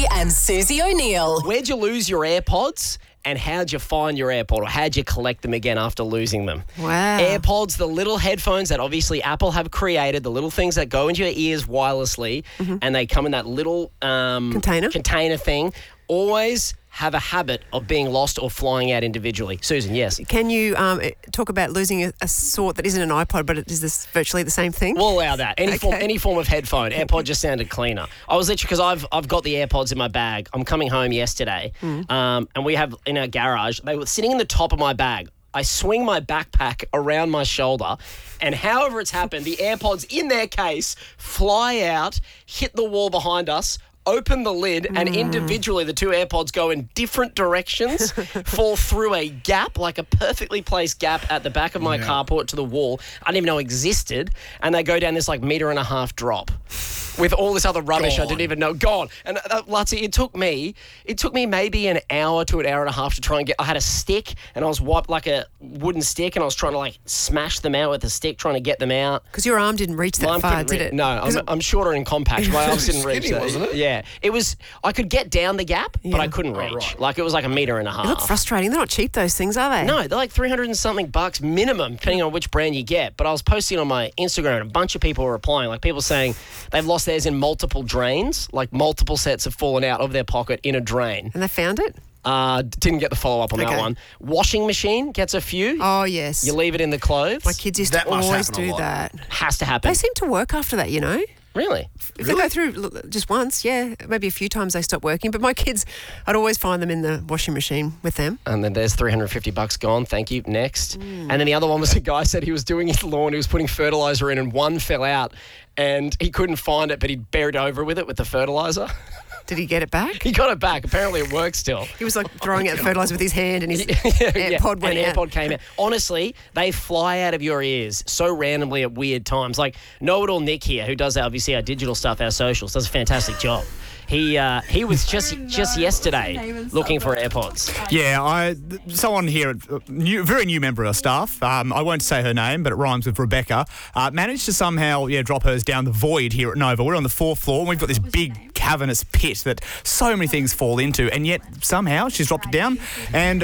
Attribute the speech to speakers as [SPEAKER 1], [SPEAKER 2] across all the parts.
[SPEAKER 1] and Susie O'Neill.
[SPEAKER 2] Where'd you lose your AirPods? And how'd you find your AirPod, or how'd you collect them again after losing them?
[SPEAKER 3] Wow.
[SPEAKER 2] AirPods, the little headphones that obviously Apple have created, the little things that go into your ears wirelessly, and they come in that little container thing, always have a habit of being lost or flying out individually. Susan, yes.
[SPEAKER 3] Can you talk about losing a sort that isn't an iPod, but is this virtually the same thing?
[SPEAKER 2] We'll allow that. Any form of headphone. AirPod just sounded cleaner. I was literally, because I've got the AirPods in my bag. I'm coming home yesterday, and we have in our garage, they were sitting in the top of my bag. I swing my backpack around my shoulder, and however it's happened, the AirPods in their case fly out, hit the wall behind us, open the lid, and individually the two AirPods go in different directions, fall through a gap, like a perfectly placed gap at the back of my carport to the wall I didn't even know existed, and they go down this like 1.5 meter drop with all this other rubbish I didn't even know. Gone. And Lutzy, it took me maybe an hour to an hour and a half to try and get. I had a stick, and I was wiped like a wooden stick, and I was trying to like smash them out with a stick, trying to get them out.
[SPEAKER 3] Because your arm didn't reach that far, did it?
[SPEAKER 2] No, I'm shorter and compact. My arms didn't reach that.
[SPEAKER 4] Wasn't it?
[SPEAKER 2] Yeah. It was, I could get down the gap, but I couldn't reach.
[SPEAKER 4] right.
[SPEAKER 2] Like, it was like 1.5 meters.
[SPEAKER 3] They look frustrating. They're not cheap, those things, are they?
[SPEAKER 2] No, they're like $300 and something minimum, depending on which brand you get. But I was posting on my Instagram, and a bunch of people were replying, like people saying they've lost theirs in multiple drains, like multiple sets have fallen out of their pocket in a drain.
[SPEAKER 3] And they found it?
[SPEAKER 2] Didn't get the follow-up on that one. Washing machine gets a few.
[SPEAKER 3] Oh, yes.
[SPEAKER 2] You leave it in the clothes.
[SPEAKER 3] My kids used to always do that.
[SPEAKER 2] Has to happen.
[SPEAKER 3] They seem to work after that, you know?
[SPEAKER 2] Really?
[SPEAKER 3] If they go through just once, maybe a few times they stop working. But my kids, I'd always find them in the washing machine with them.
[SPEAKER 2] And then there's $350 gone. Thank you. Next. And then the other one was a guy said he was doing his lawn. He was putting fertilizer in, and one fell out, and he couldn't find it, but he buried over with it with the fertilizer.
[SPEAKER 3] Did he get it back?
[SPEAKER 2] He got it back. Apparently it works still.
[SPEAKER 3] He was like throwing out the fertilizer with his hand, and his AirPod went out.
[SPEAKER 2] AirPod came out. Honestly, they fly out of your ears so randomly at weird times. Like Know-It-All Nick here, who does obviously our digital stuff, our socials, does a fantastic job. He was just yesterday looking for AirPods.
[SPEAKER 5] Yeah, someone here, very new member of our staff, I won't say her name, but it rhymes with Rebecca, managed to somehow drop hers down the void here at Nova. We're on the 4th floor, and we've got this big cavernous pit that so many things fall into, and yet somehow she's dropped it down, and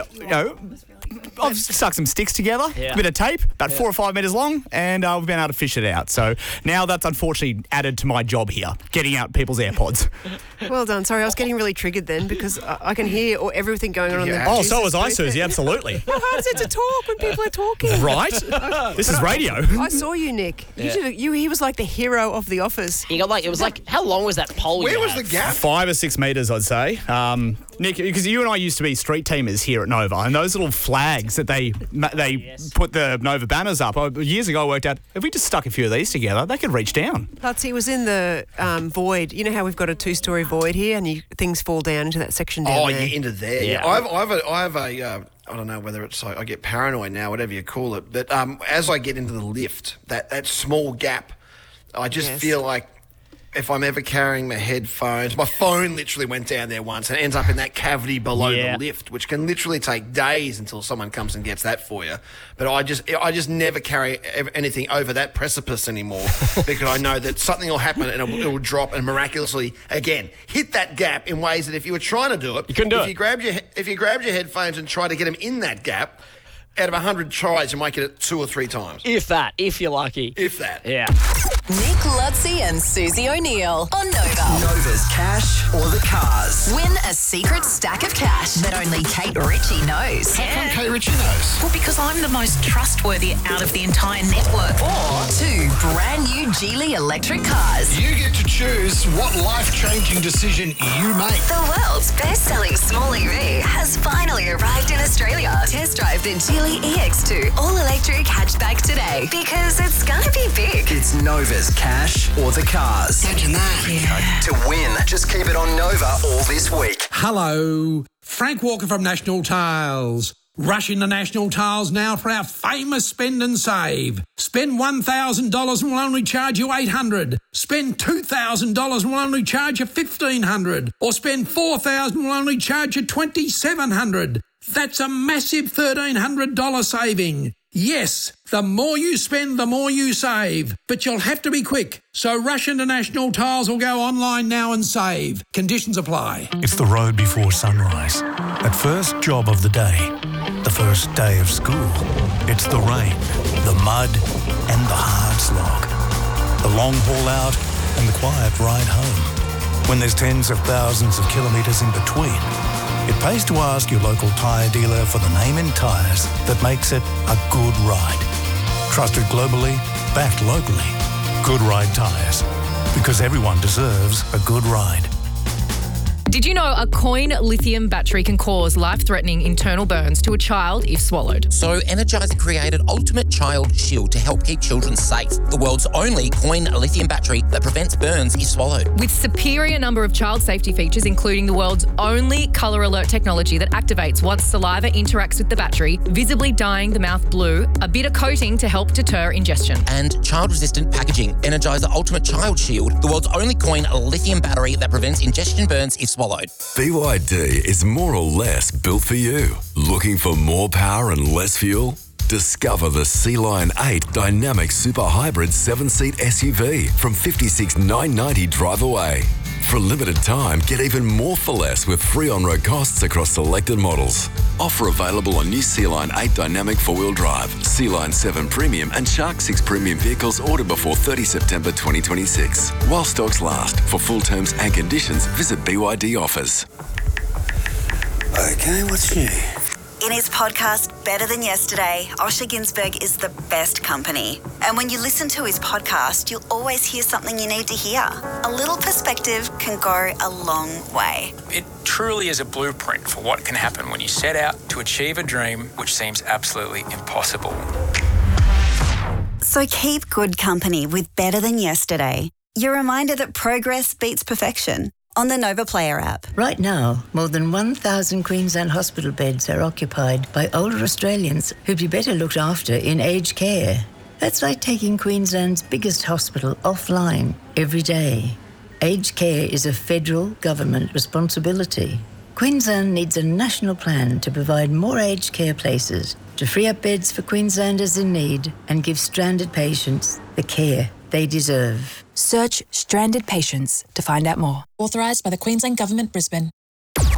[SPEAKER 5] I've stuck some sticks together, a bit of tape, about 4 or 5 metres long, and we've been able to fish it out. So now that's unfortunately added to my job here, getting out people's AirPods.
[SPEAKER 3] Well done. Sorry, I was getting really triggered then because I can hear everything going on in the
[SPEAKER 5] Oh, so was I, Susie, absolutely.
[SPEAKER 3] How hard is it to talk when people are talking?
[SPEAKER 5] Right? This is radio.
[SPEAKER 3] I saw you, Nick. He was like the hero of The Office.
[SPEAKER 2] He got it was like, how long was that pole?
[SPEAKER 4] Where was the gap?
[SPEAKER 5] 5 or 6 metres, I'd say. Nick, because you and I used to be street teamers here at Nova, and those little flags that they put the Nova banners up. Years ago, I worked out, if we just stuck a few of these together, they could reach down.
[SPEAKER 3] He was in the void. You know how we've got a 2-story void here, and things fall down into that section down there?
[SPEAKER 4] Into there.
[SPEAKER 2] Yeah.
[SPEAKER 4] I have a I don't know whether it's like I get paranoid now, whatever you call it, but as I get into the lift, that small gap, I just feel like if I'm ever carrying my headphones, my phone literally went down there once and ends up in that cavity below the lift, which can literally take days until someone comes and gets that for you. But I just never carry anything over that precipice anymore because I know that something will happen and it will drop and miraculously, again, hit that gap in ways that if you were trying to do it,
[SPEAKER 2] you couldn't do
[SPEAKER 4] it. If you grabbed your headphones and tried to get them in that gap, out of 100 tries, you might get it 2 or 3 times.
[SPEAKER 2] If you're lucky.
[SPEAKER 4] If that.
[SPEAKER 2] Yeah.
[SPEAKER 1] Nick Lutzy and Susie O'Neill on Nova.
[SPEAKER 6] Nova's Cash or the Cars.
[SPEAKER 1] Win a secret stack of cash that only Kate Ritchie knows.
[SPEAKER 4] How come Kate Ritchie knows?
[SPEAKER 1] Well, because I'm the most trustworthy out of the entire network. Or 2 brand new Geely electric cars.
[SPEAKER 4] You get to choose what life-changing decision you make.
[SPEAKER 1] The world's best-selling small EV has finally arrived in Australia. Test drive the Geely EX2 all-electric hatchback today because it's gonna be big.
[SPEAKER 6] It's Nova's Cash or the Cars.
[SPEAKER 4] Imagine that.
[SPEAKER 6] To win, just keep it on Nova all this week.
[SPEAKER 7] Hello, Frank Walker from National Tiles. Rush into National Tiles now for our famous spend and save. Spend $1,000 and we'll only charge you $800. Spend $2,000 and we'll only charge you $1,500. Or spend $4,000 and we'll only charge you $2,700. That's a massive $1,300 saving. Yes, the more you spend, the more you save. But you'll have to be quick. So rush into National Tiles or go online now and save. Conditions apply.
[SPEAKER 8] It's the road before sunrise. That first job of the day. The first day of school. It's the rain, the mud, and the hard slog. The long haul out and the quiet ride home. When there's tens of thousands of kilometres in between, it pays to ask your local tyre dealer for the name in tyres that makes it a good ride. Trusted globally, backed locally. Good Ride Tyres. Because everyone deserves a good ride.
[SPEAKER 9] Did you know a coin lithium battery can cause life-threatening internal burns to a child if swallowed?
[SPEAKER 10] So Energizer created Ultimate Child Shield to help keep children safe. The world's only coin lithium battery that prevents burns if swallowed.
[SPEAKER 9] With superior number of child safety features, including the world's only colour alert technology that activates once saliva interacts with the battery, visibly dyeing the mouth blue, a bitter coating to help deter ingestion.
[SPEAKER 10] And child-resistant packaging. Energizer Ultimate Child Shield, the world's only coin lithium battery that prevents ingestion burns if swallowed.
[SPEAKER 11] BYD is more or less built for you. Looking for more power and less fuel? Discover the Sea-Lion 8 Dynamic Super Hybrid 7-seat SUV from $56,990 drive away. For a limited time, get even more for less with free on-road costs across selected models. Offer available on new Sea-Lion 8 Dynamic 4-wheel drive, Sea-Lion 7 Premium and Shark 6 Premium vehicles ordered before 30 September 2026. While stocks last. For full terms and conditions, visit BYD Offers.
[SPEAKER 6] Okay, what's new?
[SPEAKER 1] In his podcast, Better Than Yesterday, Osher Günsberg is the best company. And when you listen to his podcast, you'll always hear something you need to hear. A little perspective can go a long way.
[SPEAKER 12] It truly is a blueprint for what can happen when you set out to achieve a dream which seems absolutely impossible.
[SPEAKER 1] So keep good company with Better Than Yesterday. Your reminder that progress beats perfection. On the Nova Player app.
[SPEAKER 13] Right now, more than 1,000 Queensland hospital beds are occupied by older Australians who'd be better looked after in aged care. That's like taking Queensland's biggest hospital offline every day. Aged care is a federal government responsibility. Queensland needs a national plan to provide more aged care places, to free up beds for Queenslanders in need and give stranded patients the care they deserve.
[SPEAKER 14] Search Stranded Patients to find out more.
[SPEAKER 15] Authorised by the Queensland Government, Brisbane.